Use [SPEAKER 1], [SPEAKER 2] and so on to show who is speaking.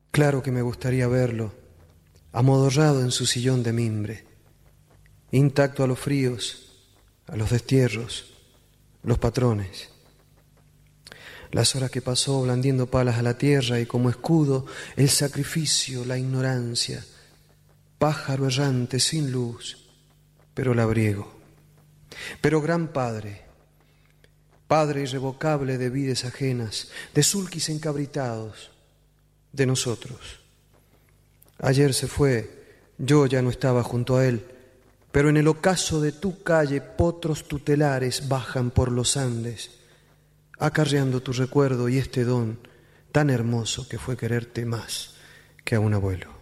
[SPEAKER 1] Claro que me gustaría verlo, amodorrado en su sillón de mimbre, intacto a los fríos, a los destierros, los patrones. Las horas que pasó blandiendo palas a la tierra y como escudo el sacrificio, la ignorancia, pájaro errante sin luz, pero labriego. Pero gran padre, padre irrevocable de vides ajenas, de sulquis encabritados, de nosotros. Ayer se fue, yo ya no estaba junto a él, pero en el ocaso de tu calle potros tutelares bajan por los Andes, acarreando tu recuerdo y este don tan hermoso que fue quererte más que a un abuelo.